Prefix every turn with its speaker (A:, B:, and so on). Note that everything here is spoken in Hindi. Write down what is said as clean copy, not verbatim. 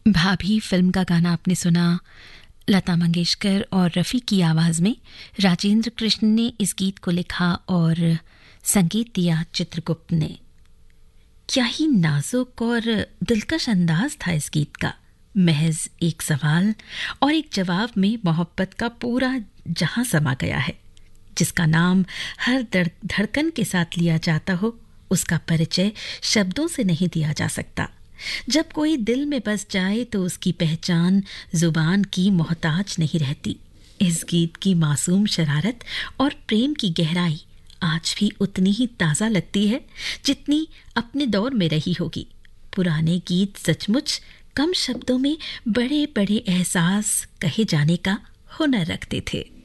A: भाभी फिल्म का गाना आपने सुना। लता मंगेशकर और रफ़ी की आवाज़ में राजेंद्र कृष्ण ने इस गीत को लिखा और संगीत दिया चित्रगुप्त ने। क्या ही नाजुक और दिलकश अंदाज था इस गीत का। महज एक सवाल और एक जवाब में मोहब्बत का पूरा जहां समा गया है। जिसका नाम हर धड़कन के साथ लिया जाता हो, उसका परिचय शब्दों से नहीं दिया जा सकता। जब कोई दिल में बस जाए तो उसकी पहचान जुबान की मोहताज नहीं रहती। इस गीत की मासूम शरारत और प्रेम की गहराई आज भी उतनी ही ताज़ा लगती है जितनी अपने दौर में रही होगी। पुराने गीत सचमुच कम शब्दों में बड़े बड़े एहसास कहे जाने का हुनर रखते थे।